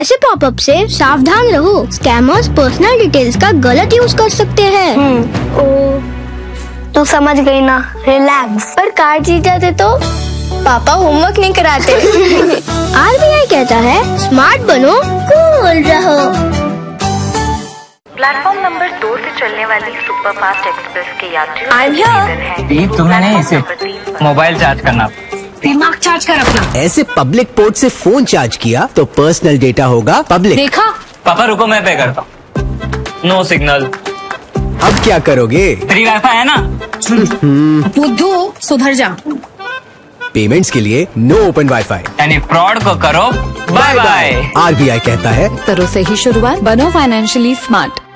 ऐसे पॉपअप से सावधान रहो, स्कैमर्स पर्सनल डिटेल्स का गलत यूज कर सकते हैं। तो समझ गई ना, रिलैक्स। पर कार्ड जीत जाते तो पापा होमवर्क नहीं कराते। RBI कहता है स्मार्ट बनो, कूल रहो। प्लेटफॉर्म नंबर 2 से चलने वाली सुपर फास्ट एक्सप्रेस के यात्रियों I'm here। तुम्हें नहीं, इसे मोबाइल चार्ज करना, दिमाग चार्ज कर अपना। ऐसे पब्लिक पोर्ट से फोन चार्ज किया तो पर्सनल डेटा होगा पब्लिक। देखा? पापा रुको, मैं पे करता हूँ। No signal. अब क्या करोगे? फ्री वाईफाई है ना। बुद्धू सुधर जा। पेमेंट्स के लिए नो ओपन वाईफाई। यानी फ्रॉड को करो बाय बाय। RBI कहता है करो सही शुरुआत, बनो फाइनेंशियली स्मार्ट।